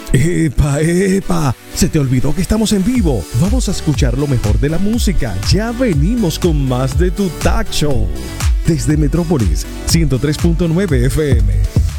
¡Epa, epa! Se te olvidó que estamos en vivo. Vamos a escuchar lo mejor de la música. Ya venimos con más de tu Talk Show. Desde Metrópolis 103.9 FM.